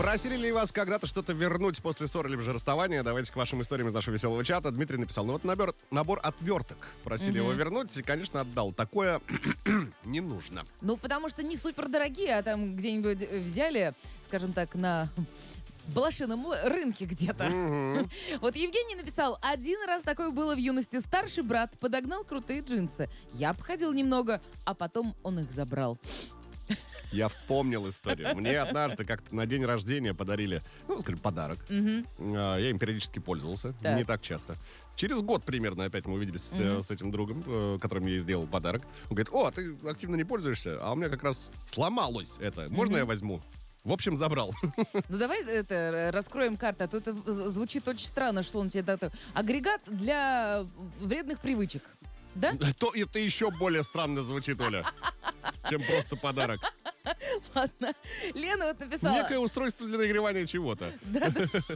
Просили ли вас когда-то что-то вернуть после ссоры либо же расставания? Давайте к вашим историям из нашего веселого чата. Дмитрий написал, набор отверток. Просили его вернуть, и, конечно, отдал. Такое не нужно. Потому что не супер дорогие, а там где-нибудь взяли, скажем так, на блошином рынке где-то. Вот Евгений написал, один раз такое было в юности. Старший брат подогнал крутые джинсы. Я обходил немного, а потом он их забрал. Я вспомнил историю. Мне однажды как-то на день рождения подарили, скажем, подарок. Я им периодически пользовался, не так часто. Через год примерно опять мы увиделись с этим другом, которому я и сделал подарок. Он говорит, а ты активно не пользуешься, а у меня как раз сломалось это. Можно я возьму? В общем, забрал. Давай раскроем карту, а то это звучит очень странно, что он тебе дает. Агрегат для вредных привычек, да? Это еще более странно звучит, Оля, чем просто подарок. Ладно. Лена вот написала... Некое устройство для нагревания чего-то. Да.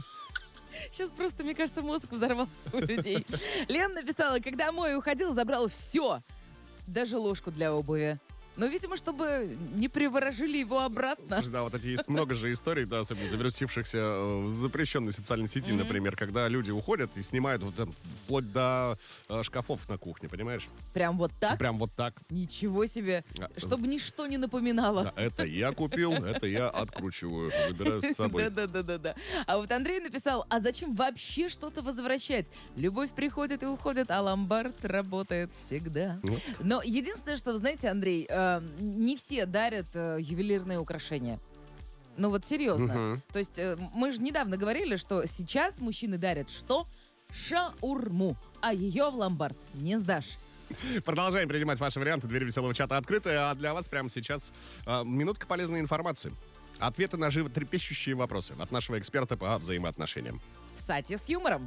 Сейчас просто, мне кажется, мозг взорвался у людей. Лена написала, когда мой уходил, забрал все. Даже ложку для обуви. Но, видимо, чтобы не приворожили его обратно. Слушай, да, вот эти есть много же историй, да, особенно завирусившихся в запрещенной социальной сети, например, когда люди уходят и снимают вот вплоть до шкафов на кухне, понимаешь? Прям вот так? Прям вот так. Ничего себе. Чтобы ничто не напоминало. Да, это я купил, это я откручиваю, забираю с собой. Да. А вот Андрей написал, а зачем вообще что-то возвращать? Любовь приходит и уходит, а ломбард работает всегда. Вот. Но единственное, что, знаете, Андрей, не все дарят ювелирные украшения. Ну вот серьезно. То есть мы же недавно говорили, что сейчас мужчины дарят что? Шаурму. А ее в ломбард не сдашь. Продолжаем принимать ваши варианты. Двери веселого чата открыты. А для вас прямо сейчас минутка полезной информации. Ответы на животрепещущие вопросы от нашего эксперта по взаимоотношениям. Сати с юмором.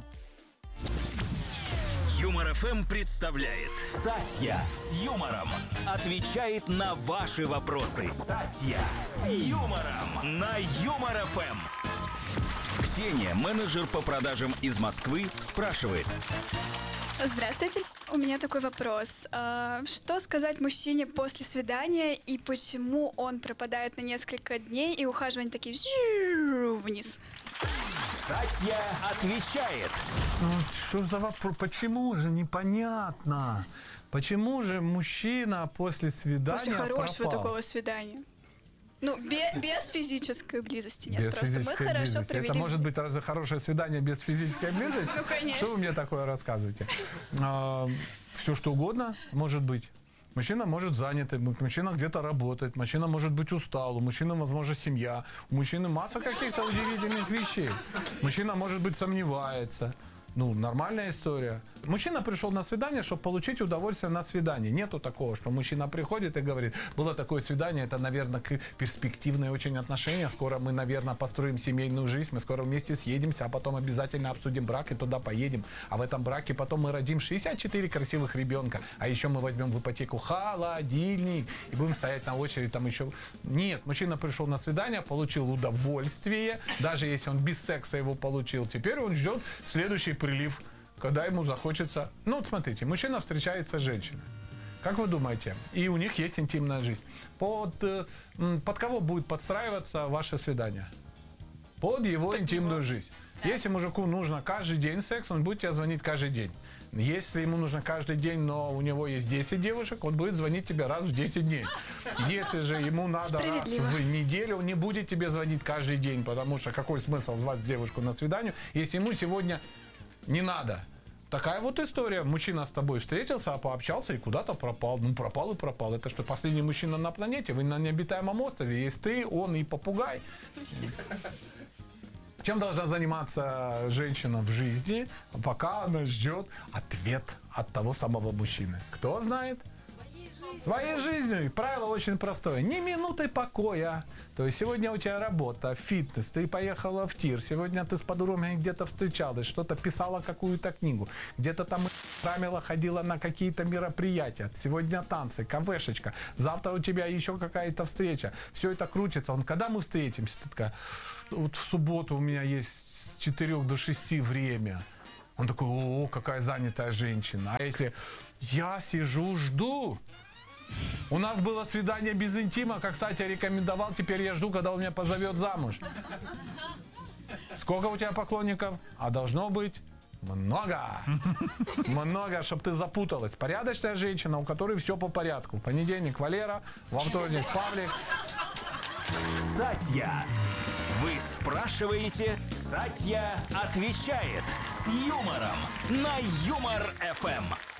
Юмор ФМ представляет Сатья с юмором. Отвечает на ваши вопросы. Сатья с юмором на Юмор ФМ. Ксения, менеджер по продажам из Москвы, спрашивает. Здравствуйте. У меня такой вопрос. Что сказать мужчине после свидания и почему он пропадает на несколько дней и ухаживания такие вниз? Сатья отвечает. Что за вопрос? Почему же? Непонятно. Почему же мужчина после свидания После хорошего пропал? такого свидания. Без физической близости нет. Без просто физической мы хорошо близости. провели. Это может быть разве хорошее свидание без физической близости? Ну, конечно. Что вы мне такое рассказываете? Все что угодно может быть. Мужчина может занятый, мужчина где-то работает, мужчина может быть устал, у мужчины, возможно, семья, у мужчины масса каких-то удивительных вещей. Мужчина, может быть, сомневается. Нормальная история. Мужчина пришел на свидание, чтобы получить удовольствие на свидании. Нету такого, что мужчина приходит и говорит, было такое свидание, это, наверное, перспективные очень отношения, скоро мы, наверное, построим семейную жизнь, мы скоро вместе съедемся, а потом обязательно обсудим брак и туда поедем. А в этом браке потом мы родим 64 красивых ребенка, а еще мы возьмем в ипотеку холодильник и будем стоять на очереди там еще. Нет, мужчина пришел на свидание, получил удовольствие, даже если он без секса его получил, теперь он ждет следующий прилив, когда ему захочется... смотрите, мужчина встречается с женщиной. Как вы думаете? И у них есть интимная жизнь. Под кого будет подстраиваться ваше свидание? Под его интимную жизнь. Если мужику нужно каждый день секс, он будет тебе звонить каждый день. Если ему нужно каждый день, но у него есть 10 девушек, он будет звонить тебе раз в 10 дней. Если же ему надо раз в неделю, он не будет тебе звонить каждый день, потому что какой смысл звать девушку на свидание, если ему сегодня не надо. Такая вот история. Мужчина с тобой встретился, пообщался и куда-то пропал. Пропал и пропал. Это что, последний мужчина на планете? Вы на необитаемом острове. Есть ты, он и попугай. Чем должна заниматься женщина в жизни, пока она ждет ответ от того самого мужчины? Кто знает? Своей жизнью. И правило очень простое. Ни минуты покоя. То есть сегодня у тебя работа, фитнес, ты поехала в тир, сегодня ты с подругами где-то встречалась, что-то писала какую-то книгу, где-то там правила ходила на какие-то мероприятия, сегодня танцы, кафешечка, завтра у тебя еще какая-то встреча. Все это крутится. Когда мы встретимся? Ты такая, вот в субботу у меня есть с 4 до 6 время. Он такой, какая занятая женщина. А если я сижу, жду, У нас было свидание без интима, как Сатя рекомендовал, теперь я жду, когда он меня позовет замуж. Сколько у тебя поклонников? А должно быть много. Много, чтобы ты запуталась. Порядочная женщина, у которой все по порядку. В понедельник Валера, во вторник Павлик. Сатья. Вы спрашиваете, Сатья отвечает с юмором на Юмор ФМ.